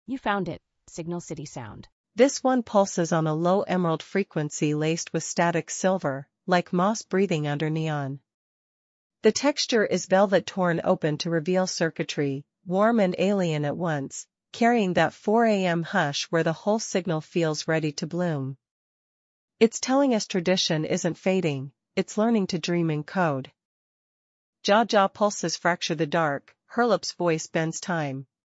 You found it, Signal City Sound. This one pulses on a low emerald frequency laced with static silver, like moss breathing under neon. The texture is velvet torn open to reveal circuitry, warm and alien at once, carrying that 4 a.m. hush where the whole signal feels ready to bloom. It's telling us tradition isn't fading, it's learning to dream in code. Jaw pulses fracture the dark, Hurlup's voice bends time,